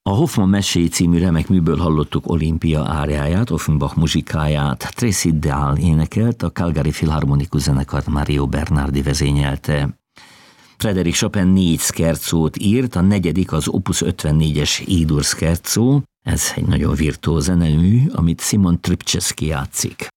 A Hoffmann meséi című remek műből hallottuk Olimpia áriáját, Offenbach muzsikáját. Tracy Dahl énekelt, a Calgary Filharmonikus zenekart Mario Bernardi vezényelte. Frédéric Chopin 4 szkerzót írt, a negyedik az Opus 54-es E-dur szkerzó. Ez egy nagyon virtuóz zenemű, amit Simon Trpczewski játszik.